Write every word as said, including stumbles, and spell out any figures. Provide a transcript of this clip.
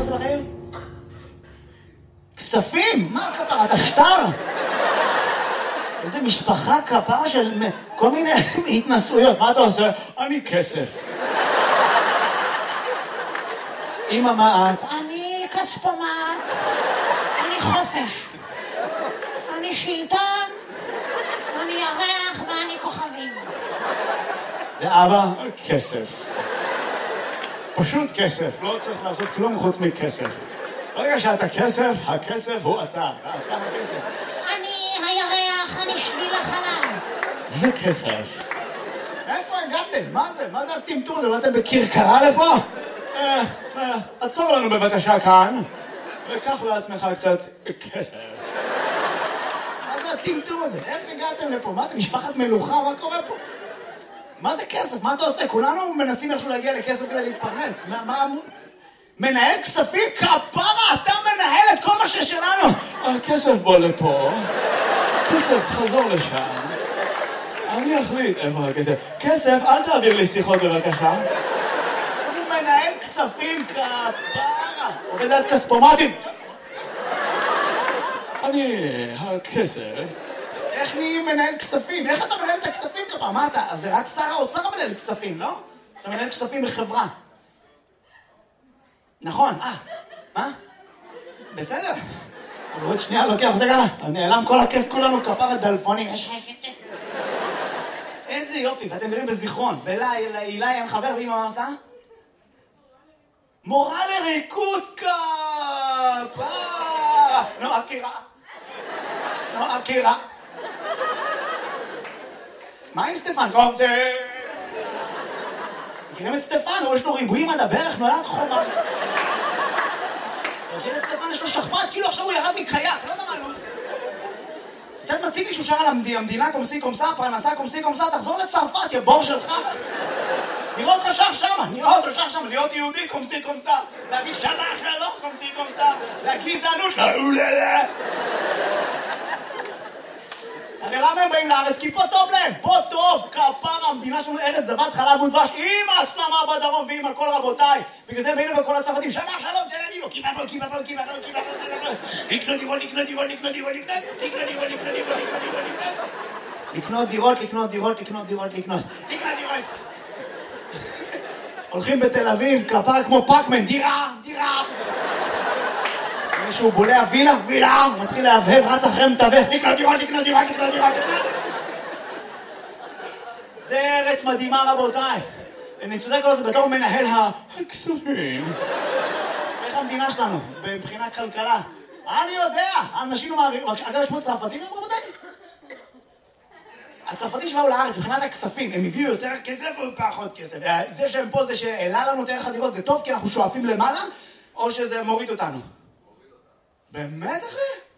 עושה בחיים? כספים? מה כפרה? אתה שטר? איזה משפחה כפרה של כל מיני התנסויות. מה אתה עושה? אני כסף. אמא, מה את? אני כספומט, אני חופש, אני שלטון, אני ירח ואני כוכבים. ואבא? כסף. פשוט כסף, לא צריך לעשות כלום חוץ מכסף. ברגע שאתה כסף, הכסף הוא אתה, אתה הכסף. אני הירח, אני שביל החלל. זה כסף. איפה הגעתם? מה זה? מה זה הטמטום הזה? באתם בכרכרה לפה? אה, אה, עצור לנו בבקשה כאן, וקח לעצמך קצת כסף. מה זה הטמטום הזה? איך הגעתם לפה? מה, אתם משפחת מלוכה? מה קורה פה? מה זה כסף? מה אתה עושה? כולנו מנסים איכשהו להגיע לכסף כדי להתפרנס. מה, מה... מנהל כספים? כפרה, אתה מנהל את כל מה ששלנו. הכסף בוא לפה. כסף, חזור לשם. אני אחליט איפה הכסף. כסף, אל תעביר לי שיחות בבקשה. הוא מנהל כספים, כפרה. עובד עד כספומטים. אני... הכסף... איך נהיים מנהל כספים? איך אתה מנהל את הכספים כפרה? מה אתה? אז זה רק שר האוצר מנהל כספים, לא? אתה מנהל כספים בחברה. נכון, אה, מה? בסדר. עוד שנייה לוקח, זה ככה, נעלם כל הכסף, כולנו כפרה דלפונים. איזה יופי, ואתם גרים בזיכרון. ואילי אין חבר, ואמא מה עושה? מורה לריקוד כפרה. לא, אקירה. לא, אקירה. מה עם סטפן? לא, זה... מכירים את סטפן? יש לו ריבועים עד הברך, נולד חומה. מכיר את סטפן? יש לו שכפ"ץ, כאילו עכשיו הוא ירד מקייק, לא יודע מה, לא... קצת מציג לי שהוא שר על המדינה קומסי קומסה, פרנסה קומסי קומסה, תחזור לצרפת, יא בור שלך. נראה אותך שר שמה, נראה אותך שר שמה, להיות יהודי קומסי קומסה, להגיד שמה שלום קומסי קומסה, לגזענות, לאוללה. הרי למה הם באים לארץ? כי פה טוב להם, פה טוב, כפרה, המדינה שלנו ארץ זבת חלב ודבש, עם הסלמה בדרום ועם הכל רבותיי. בגלל זה הם באים לכל הצרפתים, שמה שלום, תל אביב, כי בפה, כי בפה, כי בפה, כי בפה, לקנות דירות, לקנות דירות, לקנות דירות, לקנות, לקנות דירות, לקנות דירות, לקנות דירות, לקנות דירות, לקנות דירות, לקנות, לקנות דירות. הולכים בתל אביב, כפרה כמו פאקמן, דירה, דירה. שהוא בולע וילה, וילה, הוא מתחיל להבהב, רץ אחרי מתווך, לקנות דירות, לקנות דירות, לקנות דירות, לקנות. זה ארץ מדהימה רבותיי. אני צודק כל זה בתור מנהל הכספים. איך המדינה שלנו, מבחינת כלכלה? אני יודע, האנשים מעבירים, אגב יש פה צרפתים היום רבותיי? הצרפתים שבאו לארץ, מבחינת הכספים, הם הביאו יותר כסף או פחות כסף? זה שהם פה, זה שהעלה לנו את ערך הדירות, זה טוב כי אנחנו שואפים למעלה, או שזה מוריד אותנו? באמת אחי?